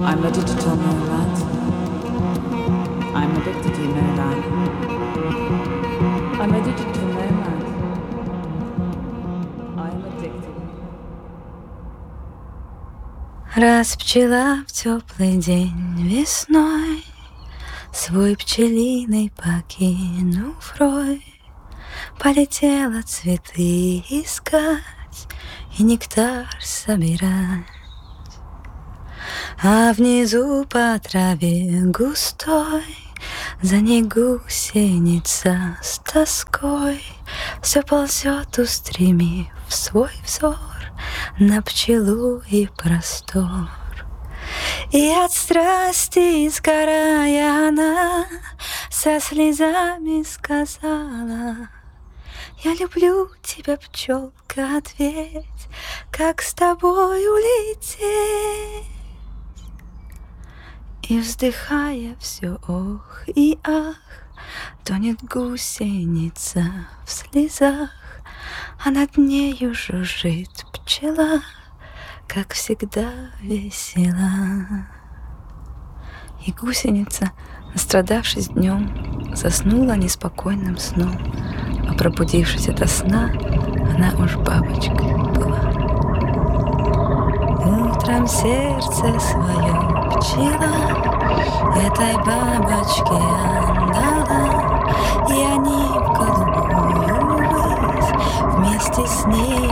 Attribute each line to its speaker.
Speaker 1: I'm ready to tell you that. I'm addicted, you know that. I'm ready to tell you that. I'm addicted.
Speaker 2: Раз пчела в теплый день весной свой пчелиный покинув рой, полетела цветы искать и нектар собирать. А внизу по траве густой за ней гусеница с тоской все ползет, устремив свой взор на пчелу и простор. И от страсти сгорая она со слезами сказала: я люблю тебя, пчелка, ответь, как с тобой улететь. И вздыхая все ох и ах, тонет гусеница в слезах, а над нею жужжит пчела, как всегда весела. И гусеница, настрадавшись днем, заснула неспокойным сном, а пробудившись ото сна, она уж бабочкой была. Утром сердце свое пчела этой бабочке отдала, и они в голубую высь вместе с ней